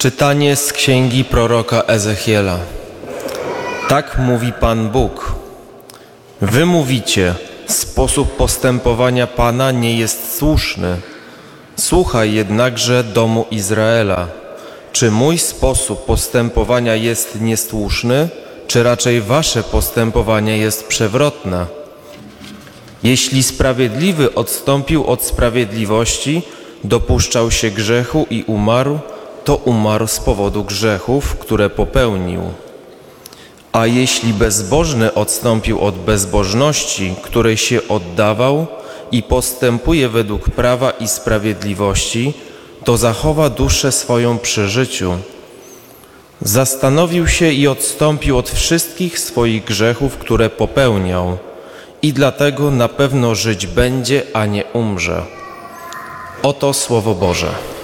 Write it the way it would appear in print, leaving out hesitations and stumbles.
Czytanie z księgi proroka Ezechiela. Tak mówi Pan Bóg. Wy mówicie, sposób postępowania Pana nie jest słuszny. Słuchaj jednakże, domu Izraela. Czy mój sposób postępowania jest niesłuszny, czy raczej wasze postępowanie jest przewrotne? Jeśli sprawiedliwy odstąpił od sprawiedliwości, dopuszczał się grzechu i umarł, to umarł z powodu grzechów, które popełnił. A jeśli bezbożny odstąpił od bezbożności, której się oddawał i postępuje według prawa i sprawiedliwości, to zachowa duszę swoją przy życiu. Zastanowił się i odstąpił od wszystkich swoich grzechów, które popełniał, i dlatego na pewno żyć będzie, a nie umrze. Oto Słowo Boże.